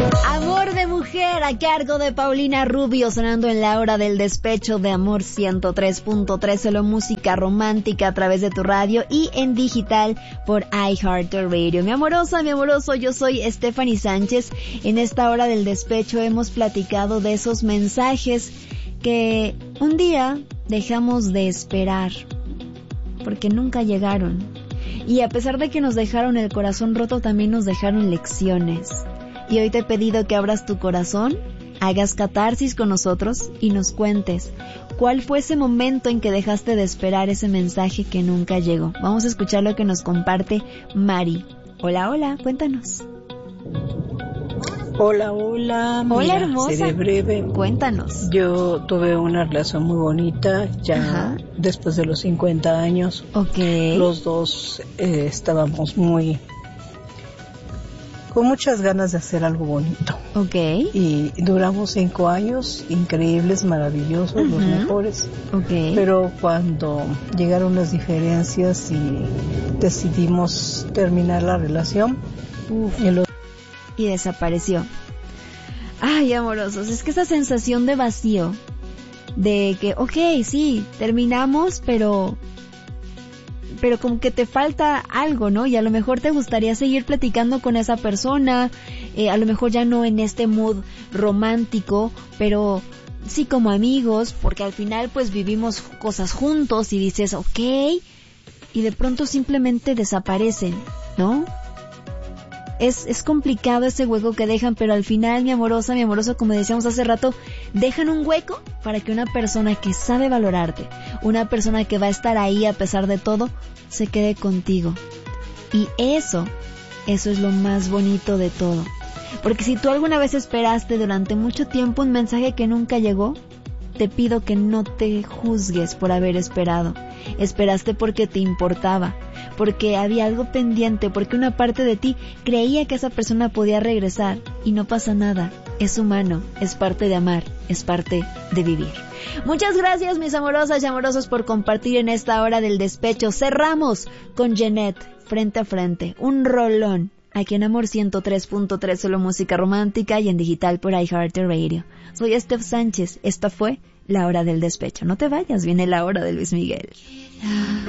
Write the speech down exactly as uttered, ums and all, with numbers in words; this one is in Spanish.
Amor de mujer a cargo de Paulina Rubio, sonando en la hora del despecho de Amor ciento tres punto tres, solo música romántica a través de tu radio y en digital por iHeartRadio. Mi amorosa, mi amoroso, yo soy Stephanie Sánchez. En esta hora del despecho hemos platicado de esos mensajes que un día dejamos de esperar porque nunca llegaron. Y a pesar de que nos dejaron el corazón roto, también nos dejaron lecciones. Y hoy te he pedido que abras tu corazón, hagas catarsis con nosotros y nos cuentes cuál fue ese momento en que dejaste de esperar ese mensaje que nunca llegó. Vamos a escuchar lo que nos comparte Mari. Hola, hola, cuéntanos. Hola, hola. Hola, mira, hermosa. Seré breve. Cuéntanos. Yo tuve una relación muy bonita ya Ajá. después de los cincuenta años. Ok. Los dos eh, estábamos muy... con muchas ganas de hacer algo bonito. Ok. Y duramos cinco años, increíbles, maravillosos, uh-huh. los mejores. Ok. Pero cuando llegaron las diferencias y decidimos terminar la relación, Uf. y, lo... y desapareció. Ay, amorosos, es que esa sensación de vacío, de que, ok, sí, terminamos, pero... pero como que te falta algo, ¿no? Y a lo mejor te gustaría seguir platicando con esa persona, eh, a lo mejor ya no en este mood romántico, pero sí como amigos, porque al final pues vivimos cosas juntos y dices, ok, y de pronto simplemente desaparecen, ¿no? Es, es complicado ese hueco que dejan, pero al final, mi amorosa, mi amoroso, como decíamos hace rato, dejan un hueco para que una persona que sabe valorarte, una persona que va a estar ahí a pesar de todo, se quede contigo. Y eso, eso es lo más bonito de todo. Porque si tú alguna vez esperaste durante mucho tiempo un mensaje que nunca llegó, te pido que no te juzgues por haber esperado. Esperaste porque te importaba, porque había algo pendiente, porque una parte de ti creía que esa persona podía regresar y no pasa nada. Es humano, es parte de amar, es parte de vivir. Muchas gracias, mis amorosas y amorosos, por compartir en esta hora del despecho. Cerramos con Jeanette, Frente a Frente, un rolón. Aquí en Amor ciento tres punto tres, solo música romántica y en digital por iHeartRadio. Soy Steph Sánchez, esta fue La Hora del Despecho. No te vayas, viene la hora de Luis Miguel.